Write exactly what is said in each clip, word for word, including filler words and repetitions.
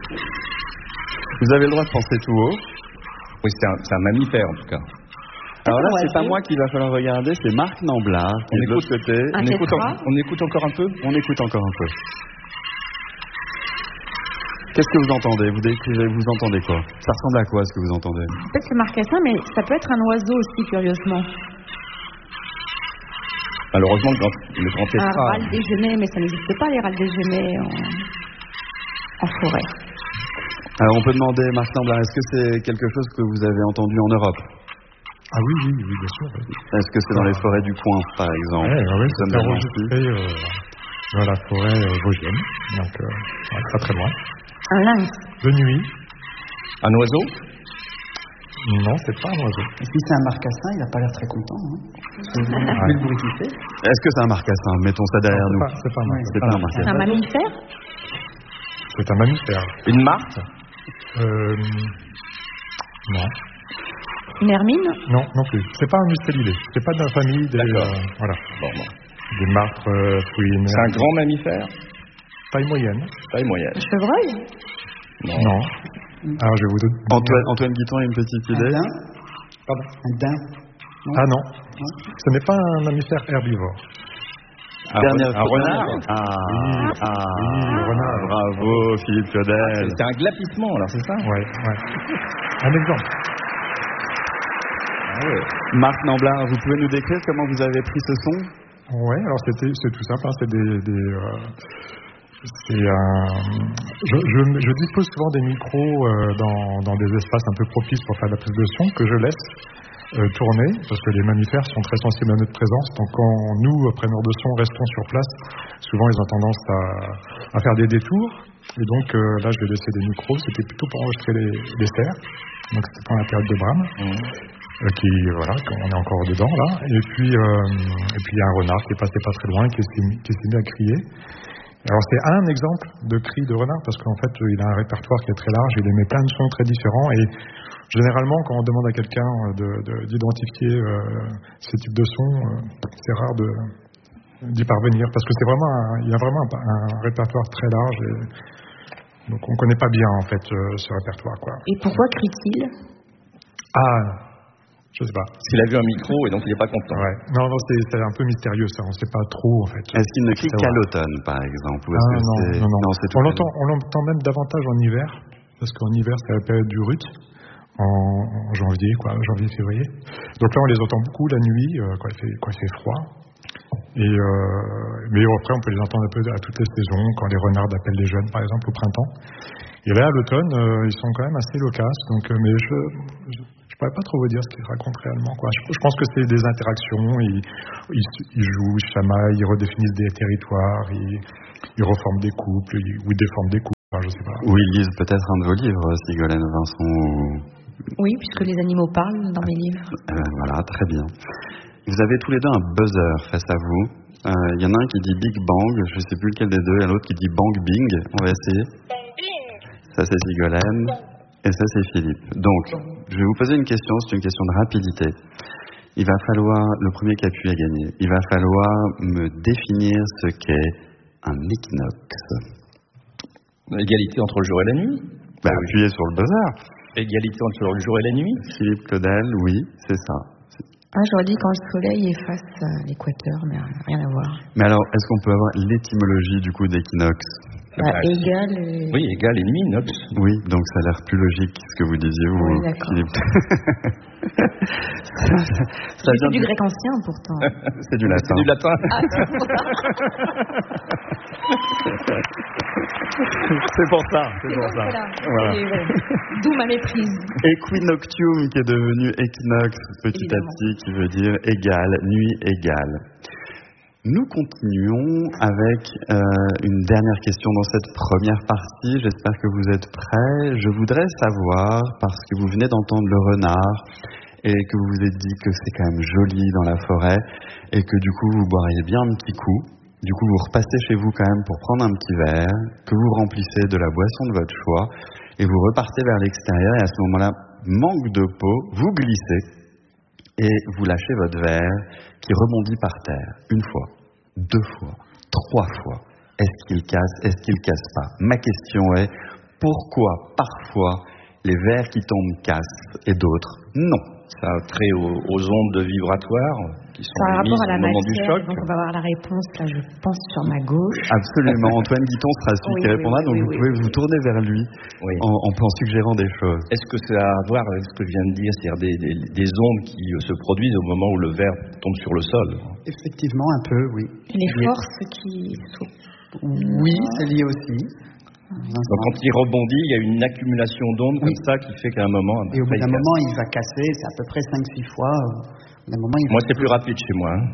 Vous avez le droit de penser tout haut. Oui, c'est un, c'est un mammifère en tout cas. Alors là, c'est pas moi qu'il va falloir regarder, c'est Marc Namblard qui On est de l'autre écoute. côté. Un On écoute, tétra. en- on écoute encore un peu On écoute encore un peu. Qu'est-ce que vous entendez Vous décrivez, vous entendez quoi Ça ressemble à quoi ce que vous entendez Peut-être le marcassin, mais ça peut être un oiseau aussi, curieusement. Malheureusement, le grand, le grand Un tétra. râle déjeuner, mais ça n'existe pas, les râles déjeuners en, en forêt. Alors on peut demander, Marc Namblard, est-ce que c'est quelque chose que vous avez entendu en Europe Ah oui, oui, oui, bien sûr. Oui. Est-ce que c'est dans les forêts du coin, par exemple Ouais, ouais, ouais, Nous sommes c'est à Nancy. enregistré euh, dans la forêt euh, vosgienne, donc euh, ouais, pas très loin. Un lynx. De nuit. Un oiseau Non, c'est pas un oiseau. Et si c'est un marcassin, il n'a pas l'air très content. Hein. C'est vu Ouais. le bruit qu'il fait. Est-ce que c'est un marcassin Mettons ça derrière Non, nous. c'est pas- c'est pas un marcassin. C'est pas un C'est marcassin. un mammifère. C'est un mammifère. Une marque Euh, non, Une hermine. non, non plus. C'est pas un mustélidé. C'est pas de la famille des, D'accord. euh, voilà, Bon, bon. des martres, euh, fouines. C'est un grand mammifère Taille moyenne. Taille moyenne. Un chevreuil. Non. Non. Alors je vais vous donner. Antoine, Antoine Guiton a une petite Un idée daim Pardon. Un daim Ah non. Ce n'est pas un mammifère herbivore. Un, Oui, Ah, ah, oui, renard. bravo Philippe Claudel. C'est un glapissement, alors, c'est ça? Ouais, ouais. Un exemple. Ah ouais. Marc Namblard, vous pouvez nous décrire comment vous avez pris ce son? Ouais, alors c'était, c'est tout simple, hein, c'est des, des euh, c'est un, je, je, je dispose souvent des micros euh, dans, dans des espaces un peu propices pour faire la prise de son que je laisse euh, tourner parce que les mammifères sont très sensibles à notre présence. Donc quand nous, preneurs de son, restons sur place, souvent ils ont tendance à, à faire des détours. Et donc euh, là, je vais laisser des micros. C'était plutôt pour enregistrer les, les cerfs. Donc c'était pendant la période de Brahms. Mmh. Euh, qui voilà, on est encore dedans là, et puis euh, et puis il y a un renard qui est passé pas très loin, qui s'est mis, qui s'est mis à crier. Alors c'est un exemple de cri de renard parce qu'en fait il a un répertoire qui est très large, il émet plein de sons très différents et généralement quand on demande à quelqu'un de, de, d'identifier euh, ces types de sons, euh, c'est rare de, d'y parvenir parce que c'est vraiment un, il y a vraiment un, un répertoire très large et donc on connaît pas bien en fait euh, ce répertoire quoi. Et pourquoi crie-t-il? Ah, je sais pas. S'il a vu un micro et donc il n'est pas content. Ouais. Non, non, c'est, c'est un peu mystérieux ça. On ne sait pas trop en fait. Est-ce qu'il ne crie C'est qu'à vrai. l'automne, par exemple ou est-ce Ah, que non, c'est... non, non. c'est tout on, le l'entend, on l'entend même davantage en hiver, parce qu'en hiver c'est la période du rut, en, en janvier, quoi, janvier-février. Donc là on les entend beaucoup la nuit, euh, quand, il fait, quand il fait froid. Et euh, mais après on peut les entendre un peu à toutes les saisons, quand les renards appellent les jeunes, par exemple au printemps. Et là à l'automne, euh, ils sont quand même assez loquaces. Donc, euh, mais je, je Je ne pourrais pas trop vous dire ce qu'ils racontent réellement. Quoi. Je, je pense que c'est des interactions, ils, ils, ils jouent, ils chamaillent, ils redéfinissent des territoires, ils, ils reforment des couples, ils, ou ils déforment des couples, enfin, je sais pas. Ou ils lisent peut-être un de vos livres, Sigolène Vincent. Ou... Oui, puisque les animaux parlent dans mes livres. Eh ben, voilà, très bien. Vous avez tous les deux un buzzer face à vous. Il euh, y en a un qui dit Big Bang, je ne sais plus lequel des deux, et l'autre qui dit Bang Bing. On va essayer. Ça c'est Sigolène. Et ça, c'est Philippe. Donc, je vais vous poser une question, c'est une question de rapidité. Il va falloir, le premier qui appuie à gagner, il va falloir me définir ce qu'est un équinoxe. Égalité entre le jour et la nuit. Bah, appuyez sur le buzzer. Égalité entre le jour et la nuit. Philippe Claudel, oui, c'est ça. Ah, j'aurais dit quand le soleil est face à l'équateur, mais rien à voir. Mais alors, est-ce qu'on peut avoir l'étymologie du coup d'équinoxe? Bah, égal. euh, Oui, égal et nuit, nox. Oui, donc ça a l'air plus logique ce que vous disiez, vous, Oui, d'accord. Philippe. ça, ça C'est vient du de- grec ancien pourtant. C'est du latin. C'est du latin. Ah, c'est pour ça. C'est pour ça, c'est pour ça. Voilà. Voilà. Et voilà. D'où ma méprise. Equinoctium qui est devenu équinoxe petit Évidemment. à petit, qui veut dire égal, nuit égale. Nous continuons avec euh, une dernière question dans cette première partie. J'espère que vous êtes prêts. Je voudrais savoir, parce que vous venez d'entendre le renard et que vous vous êtes dit que c'est quand même joli dans la forêt et que du coup vous boiriez bien un petit coup. Du coup, vous repassez chez vous quand même pour prendre un petit verre, que vous remplissez de la boisson de votre choix et vous repartez vers l'extérieur et à ce moment-là, manque de peau, vous glissez et vous lâchez votre verre qui rebondit par terre. Une fois, deux fois, trois fois. Est-ce qu'il casse, est-ce qu'il casse pas? Ma question est, Pourquoi parfois les verres qui tombent cassent et d'autres non? Ça a trait aux, aux ondes vibratoires qui sont Ça a rapport émises à la au moment du matière, choc. donc on va avoir la réponse, là je pense, sur ma gauche. Absolument. Antoine Guiton sera celui Oui, qui oui, répondra, oui, donc oui, vous oui. pouvez vous tourner vers lui Oui. en, en, en suggérant des choses. Est-ce que ça a à voir avec ce que je viens de dire, c'est-à-dire des, des, des ondes qui euh, se produisent au moment où le verre tombe sur le sol? Effectivement, un peu, oui. Et les C'est lié- forces qui sont... Oui, c'est lié aussi. Donc quand il rebondit, il y a une accumulation d'ondes Oui. comme ça qui fait qu'à un moment... Et au bout après, d'un il casse. moment, il va casser, c'est à peu près cinq six fois. Au bout d'un moment, il Moi, c'est plus rapide chez moi. hein.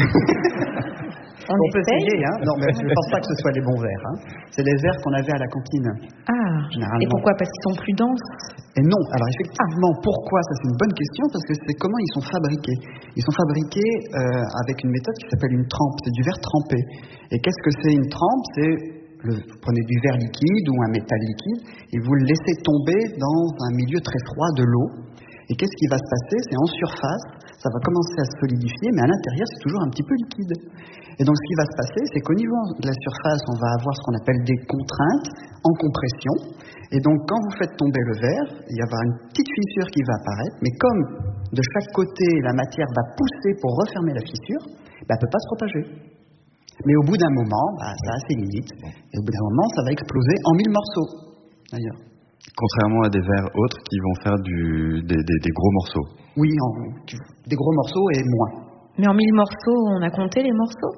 On, On peut essaye. essayer, hein. Non, mais je ne pense pas que ce soit les bons verres. Hein. C'est les verres qu'on avait à la cantine. Ah, Généralement. et pourquoi? Parce qu'ils sont plus denses. Et non, alors effectivement, pourquoi? Ça c'est une bonne question, parce que c'est comment ils sont fabriqués. Ils sont fabriqués euh, avec une méthode qui s'appelle une trempe, c'est du verre trempé. Et qu'est-ce que c'est une trempe? C'est, le, vous prenez du verre liquide ou un métal liquide, et vous le laissez tomber dans un milieu très froid de l'eau. Et qu'est-ce qui va se passer? C'est en surface, ça va commencer à se solidifier, mais à l'intérieur c'est toujours un petit peu liquide. Et donc ce qui va se passer, c'est qu'au niveau de la surface, on va avoir ce qu'on appelle des contraintes en compression. Et donc quand vous faites tomber le verre, il va y avoir une petite fissure qui va apparaître, mais comme de chaque côté la matière va pousser pour refermer la fissure, bah, elle ne peut pas se propager. Mais au bout d'un moment, bah, ça a ses limites, et au bout d'un moment, ça va exploser en mille morceaux, d'ailleurs. Contrairement à des verres autres qui vont faire du, des, des, des gros morceaux. Oui, en, des gros morceaux et moins. Mais en mille morceaux, on a compté les morceaux?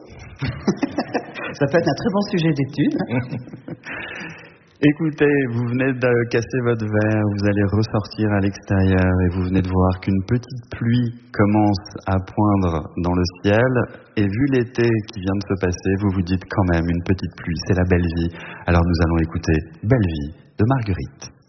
Ça peut être un très bon sujet d'étude. Écoutez, vous venez de casser votre verre, vous allez ressortir à l'extérieur et vous venez de voir qu'une petite pluie commence à poindre dans le ciel. Et vu l'été qui vient de se passer, vous vous dites quand même une petite pluie, c'est la belle vie. Alors nous allons écouter Belle vie de Marguerite.